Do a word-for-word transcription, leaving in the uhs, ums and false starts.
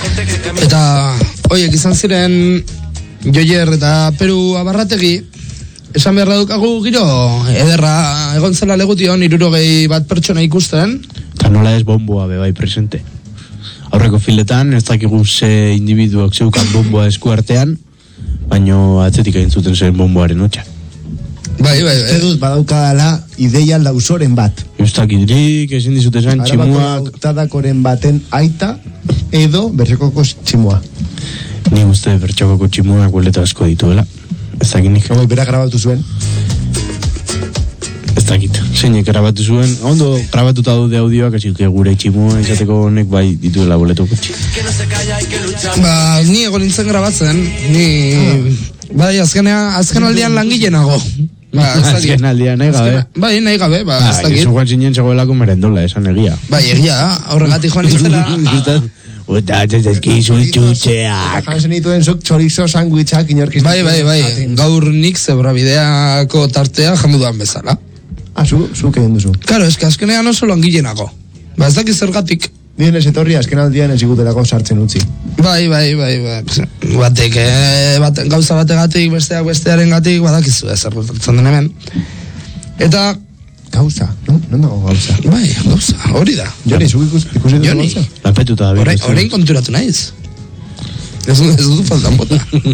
Eta, oiek izan ziren Joier eta Peru Abarrategi, esan beharra dukagu giro, ederra egon zela legution, hirurogei bat pertsona ikusten. Eta nola ez bomboa bebai presente. Aurreko filetan, ez dakigu ze individuak zeukan bomboa eskuartean, baino atzetik egin zuten zen bomboaren hotxa. Bai, bai, bai. Dut badaukadala ideia lausoren bat. Eustakirik, ezin dizute zen tximuak. Tadakoren baten aita edo bertxokoko tximua. Ni uste bertxokoko tximuak boleta asko dituela. Ez dakinik. Hoi, bera grabatu zuen. Ez dakit. Zeinek grabatu zuen. Ondo grabatuta daude audioak, así que gure tximua izateko honek bai dituela boleto kutxi. Ba, ni egon nintzen grabatzen. Ni... Bai, azkenea, azken aldean langilenago. Ba, azken aldean nahi gabe. Bai, nahi gabe, ba, ez dakit. Gizu guan zinen zegoelako merendola, esan egia. Bai, egia, horregatik joan nintzela. Uta, txezazkizu txutxeak. Jantzen dituen zuk chorizo sandwichak inorkiz. Bai, bai, bai, gaur nik zebrabideako tartea jandu duan bezala. Ah, zu, zu kegen duzu. Karo, eske azkenean oso langilenago. Ba, ez dakit zergatik. Dien ez etorri azken aldian ez igutelako sartzen utzi. Bai, bai, bai, bai. Batek, eh, bat, gauza bategatik, besteak bestearen gatik, badakizu ez errotatzen den hemen. Eta... Gauza, no? Non dago gauza? Bai, gauza, hori da. Joni, zuk ikusi duzu gauza? Lanpetuta da. Orain konturatu naiz. Ez dut faltan bota.